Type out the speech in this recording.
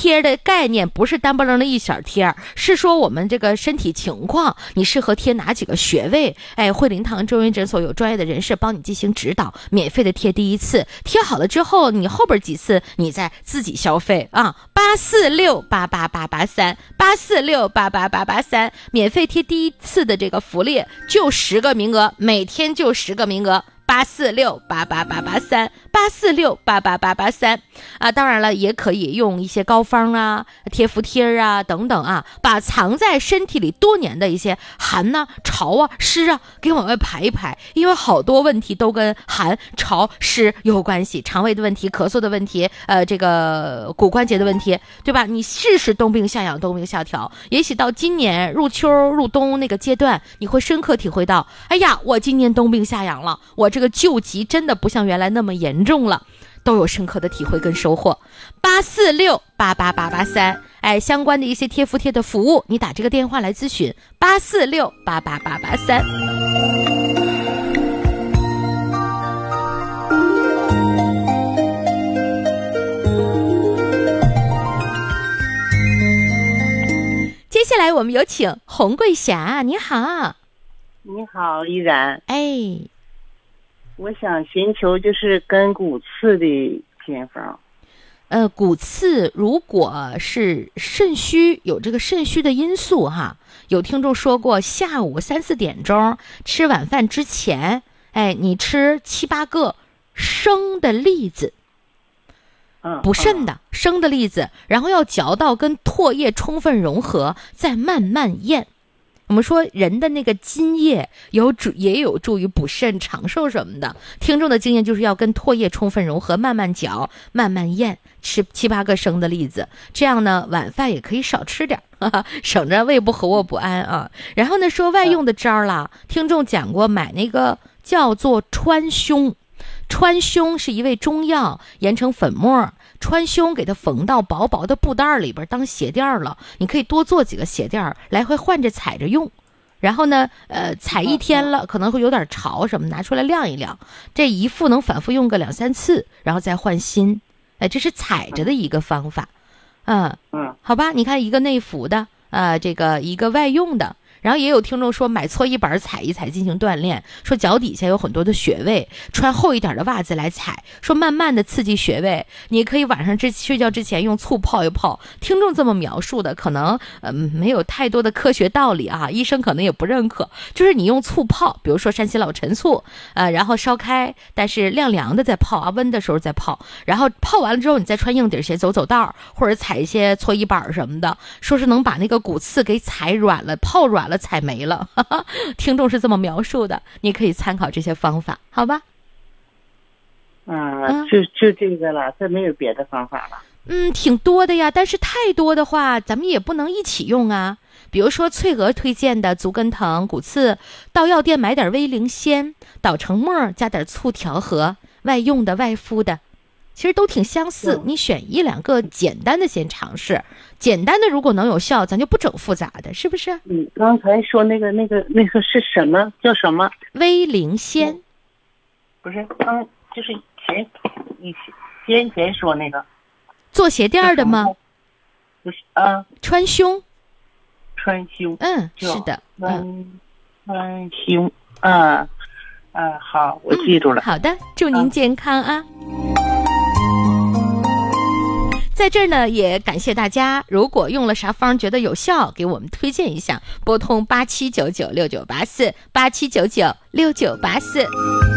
贴的概念不是单不楞的一小贴，是说我们这个身体情况，你适合贴哪几个穴位？惠灵堂中医诊所有专业的人士帮你进行指导，免费的贴第一次，贴好了之后，你后边几次你再自己消费啊！8468883，8468883，免费贴第一次的这个福利就10个名额，每天就10个名额。8468883，8468883啊，当然了，也可以用一些膏方啊、贴服贴啊等等啊，把藏在身体里多年的一些寒呐、潮啊、湿啊给往外排一排，因为好多问题都跟寒、潮、湿有关系，肠胃的问题、咳嗽的问题，这个骨关节的问题，对吧？你试试冬病夏养、冬病夏调，也许到今年入秋入冬那个阶段，你会深刻体会到，哎呀，我今年冬病夏养了，我这个救急真的不像原来那么严重了，都有深刻的体会跟收获。8468883，相关的一些贴服贴的服务，你打这个电话来咨询，8468883。接下来我们有请洪桂霞，你好。 你好，依然。我想寻求就是跟骨刺的偏方。 骨刺如果是肾虚，有这个肾虚的因素哈，有听众说过，下午3、4点钟吃晚饭之前，你吃7、8个生的栗子，不渗的生的栗子，然后要嚼到跟唾液充分融合，再慢慢咽。我们说人的那个津液也有助于补肾长寿什么的，听众的经验就是要跟唾液充分融合，慢慢嚼慢慢咽，吃7、8个生的栗子，这样呢晚饭也可以少吃点，省着胃部和卧不安啊。然后呢说外用的招啦，听众讲过买那个叫做川芎，川芎是一味中药，研成粉末，川芎给它缝到薄薄的布袋里边当鞋垫了，你可以多做几个鞋垫来回换着踩着用。然后呢踩1天了可能会有点潮什么，拿出来晾一晾，这一副能反复用个2、3次，然后再换新。这是踩着的一个方法。好吧，你看一个内服的这个一个外用的。然后也有听众说买搓衣板踩一踩进行锻炼，说脚底下有很多的穴位，穿厚一点的袜子来踩，说慢慢的刺激穴位。你可以晚上睡觉之前用醋泡一泡。听众这么描述的可能没有太多的科学道理啊，医生可能也不认可，就是你用醋泡，比如说山西老陈醋然后烧开，但是晾凉的再泡温的时候再泡，然后泡完了之后你再穿硬底鞋走道，或者踩一些搓衣板什么的，说是能把那个骨刺给踩软了，泡软了，踩没了。听众是这么描述的，你可以参考这些方法，好吧？ 就这个了，这没有别的方法了。 挺多的呀，但是太多的话咱们也不能一起用啊。比如说翠娥推荐的足跟疼骨刺，到药店买点威灵仙捣成沫，加点醋调和，外用的外敷的其实都挺相似，你选1、2个简单的先尝试，简单的如果能有效，咱就不整复杂的，是不是？ 你刚才说那个是什么？叫什么？ 威灵仙。 不是，就是你先前说那个做鞋垫的吗？ 不是川芎。 川芎。 是的。 川芎。好，我记住了。 好的，祝您健康啊。在这儿呢也感谢大家，如果用了啥方觉得有效，给我们推荐一下，拨通87996984，87996984。